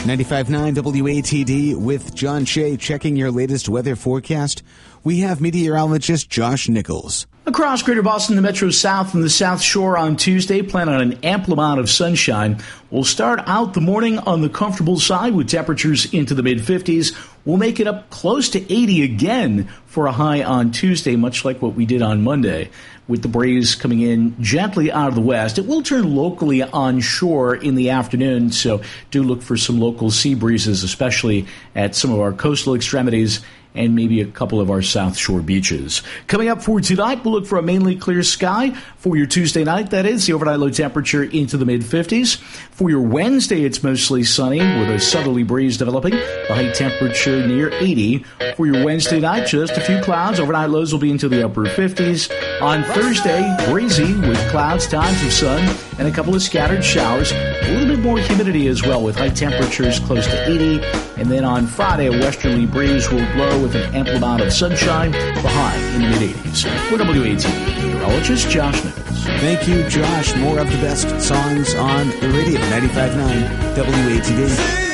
95.9 WATD with John Shea checking your latest weather forecast. We have meteorologist Josh Nichols. Across Greater Boston, the Metro South and the South Shore on Tuesday, plan on an ample amount of sunshine. We'll start out the morning on the comfortable side with temperatures into the mid-50s. We'll make it up close to 80 again for a high on Tuesday, much like what we did on Monday. With the breeze coming in gently out of the west, it will turn locally onshore in the afternoon, so do look for some local sea breezes, especially at some of our coastal extremities and maybe a couple of our South Shore beaches. Coming up for tonight, we'll look for a mainly clear sky for your Tuesday night. That is, the overnight low temperature into the mid-50s. For your Wednesday, it's mostly sunny with a southerly breeze developing. The high temperature near 80. For your Wednesday night, just a few clouds. Overnight lows will be into the upper 50s. On Thursday, breezy with clouds, times of sun, and a couple of scattered showers. A little bit more humidity as well with high temperatures close to 80. And then on Friday, a westerly breeze will blow with an ample amount of sunshine, the high in the mid-80s. For WATD meteorologist Josh Nichols. Thank you, Josh. More of the best songs on the radio. 95.9 WATD.